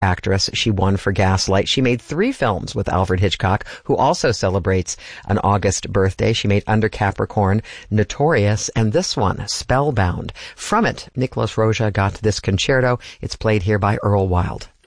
actress. She won for Gaslight. She made 3 films with Alfred Hitchcock, who also celebrates an August birthday. She made Under Capricorn, Notorious, and this one, Spellbound. From it, Nicholas Roja got this concerto. It's played here by Earl Wild.